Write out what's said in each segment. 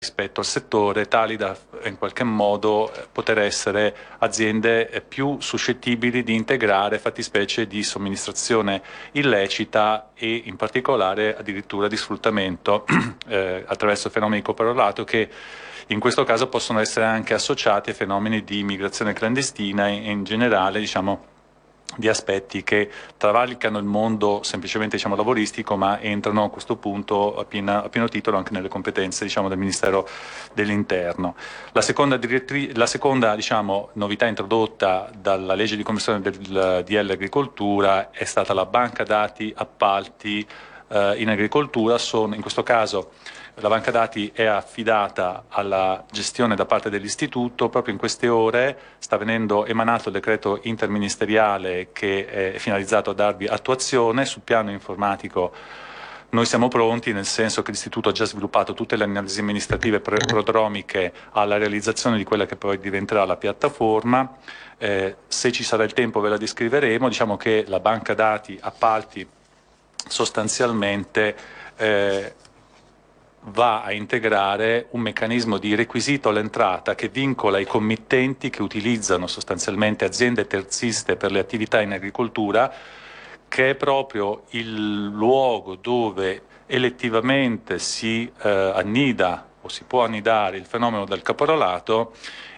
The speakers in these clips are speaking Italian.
rispetto al settore, tali da in qualche modo poter essere aziende più suscettibili di integrare fattispecie di somministrazione illecita e in particolare addirittura di sfruttamento attraverso fenomeni di caporalato che in questo caso possono essere anche associati a fenomeni di immigrazione clandestina e in generale, diciamo, di aspetti che travalicano il mondo semplicemente lavoristico, ma entrano a questo punto a pieno titolo anche nelle competenze del Ministero dell'Interno. La seconda novità introdotta dalla legge di conversione del DL Agricoltura è stata la banca dati appalti in agricoltura. In questo caso la banca dati è affidata alla gestione da parte dell'istituto. Proprio in queste ore sta venendo emanato il decreto interministeriale che è finalizzato a darvi attuazione. Sul piano informatico noi siamo pronti, nel senso che l'istituto ha già sviluppato tutte le analisi amministrative prodromiche alla realizzazione di quella che poi diventerà la piattaforma. Se ci sarà il tempo ve la descriveremo. Diciamo che la banca dati appalti sostanzialmente va a integrare un meccanismo di requisito all'entrata che vincola i committenti che utilizzano sostanzialmente aziende terziste per le attività in agricoltura, che è proprio il luogo dove elettivamente si annida o si può annidare il fenomeno del caporalato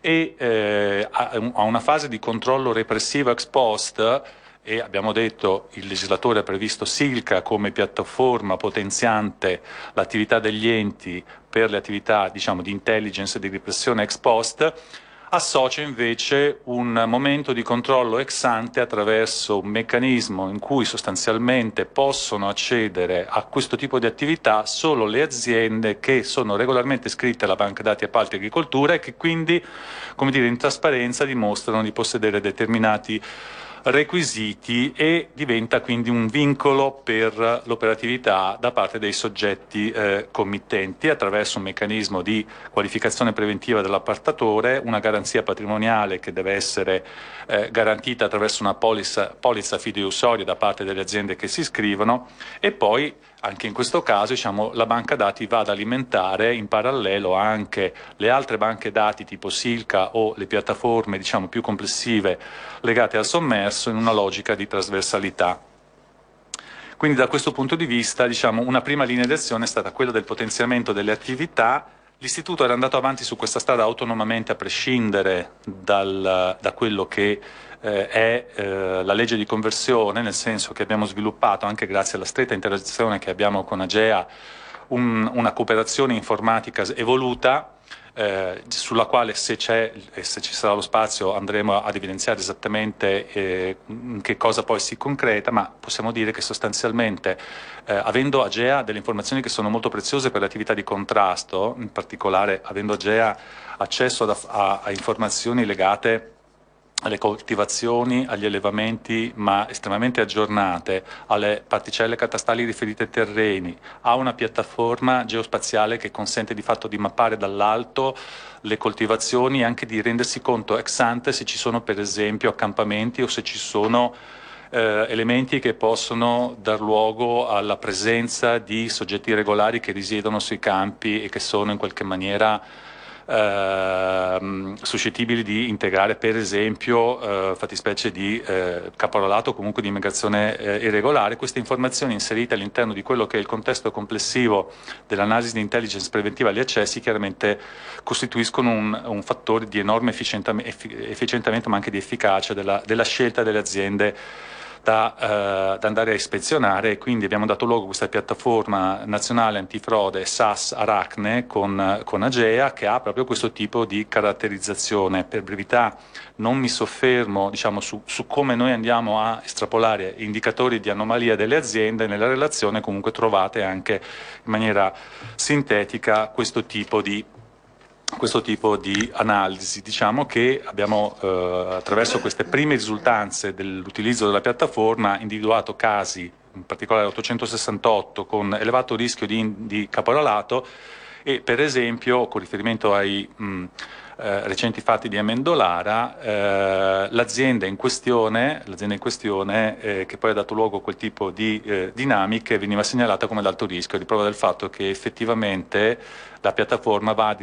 e a una fase di controllo repressivo ex post. E abbiamo detto il legislatore ha previsto Silca come piattaforma potenziante l'attività degli enti per le attività di intelligence e di repressione ex post, associa invece un momento di controllo ex ante attraverso un meccanismo in cui sostanzialmente possono accedere a questo tipo di attività solo le aziende che sono regolarmente iscritte alla banca dati appalti agricoltura e che quindi, come dire, in trasparenza dimostrano di possedere determinati requisiti, e diventa quindi un vincolo per l'operatività da parte dei soggetti committenti attraverso un meccanismo di qualificazione preventiva dell'appaltatore, una garanzia patrimoniale che deve essere garantita attraverso una polizza fideiussoria da parte delle aziende che si iscrivono, e poi anche in questo caso la banca dati va ad alimentare in parallelo anche le altre banche dati tipo Silca o le piattaforme più complessive legate al sommerso in una logica di trasversalità. Quindi da questo punto di vista una prima linea di azione è stata quella del potenziamento delle attività. L'istituto era andato avanti su questa strada autonomamente a prescindere da quello che è la legge di conversione, nel senso che abbiamo sviluppato, anche grazie alla stretta interazione che abbiamo con Agea, una cooperazione informatica evoluta, sulla quale se c'è e se ci sarà lo spazio andremo ad evidenziare esattamente in che cosa poi si concreta, ma possiamo dire che sostanzialmente avendo Agea delle informazioni che sono molto preziose per le attività di contrasto, in particolare avendo Agea accesso a informazioni legate alle coltivazioni, agli allevamenti, ma estremamente aggiornate, alle particelle catastali riferite ai terreni, a una piattaforma geospaziale che consente di fatto di mappare dall'alto le coltivazioni e anche di rendersi conto ex ante se ci sono per esempio accampamenti o se ci sono elementi che possono dar luogo alla presenza di soggetti irregolari che risiedono sui campi e che sono in qualche maniera suscettibili di integrare per esempio fattispecie di caporalato o comunque di immigrazione irregolare. Queste informazioni inserite all'interno di quello che è il contesto complessivo dell'analisi di intelligence preventiva agli accessi chiaramente costituiscono un fattore di enorme efficientamento ma anche di efficacia della scelta delle aziende da andare a ispezionare, e quindi abbiamo dato luogo a questa piattaforma nazionale antifrode SAS Aracne con Agea, che ha proprio questo tipo di caratterizzazione. Per brevità non mi soffermo su come noi andiamo a estrapolare indicatori di anomalia delle aziende. Nella relazione comunque trovate anche in maniera sintetica questo tipo di analisi. Diciamo che abbiamo attraverso queste prime risultanze dell'utilizzo della piattaforma individuato casi, in particolare 868, con elevato rischio di caporalato, E per esempio, con riferimento ai recenti fatti di Amendolara, l'azienda in questione, che poi ha dato luogo a quel tipo di dinamiche, veniva segnalata come ad alto rischio, a riprova del fatto che effettivamente la piattaforma va